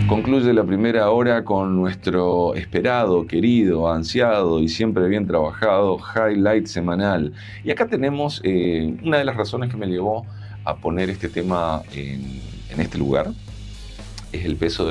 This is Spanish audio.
Concluye la primera hora con nuestro esperado, querido, ansiado y siempre bien trabajado highlight semanal. Y acá tenemos una de las razones que me llevó a poner este tema en este lugar, es el peso de